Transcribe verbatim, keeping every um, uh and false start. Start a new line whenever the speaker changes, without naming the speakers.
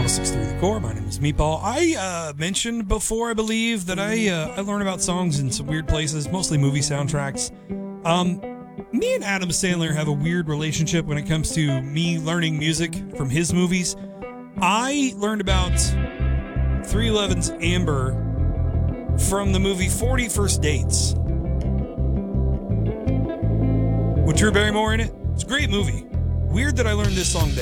oh six point three The Core. My name is Meatball. I uh, mentioned before, I believe, that I uh, I learn about songs in some weird places, mostly movie soundtracks. Um, me and Adam Sandler have a weird relationship when it comes to me learning music from his movies. I learned about three eleven's Amber from the movie forty First Dates with Drew Barrymore in it. It's a great movie. Weird that I learned this song there.